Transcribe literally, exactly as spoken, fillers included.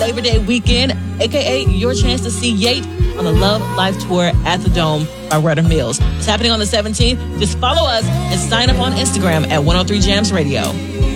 Labor Day weekend, a k a your chance to see Yate on the Love Life Tour at the Dome by Rudder Mills. It's happening on the seventeenth. Just follow us and sign up on Instagram at one oh three Jams Radio.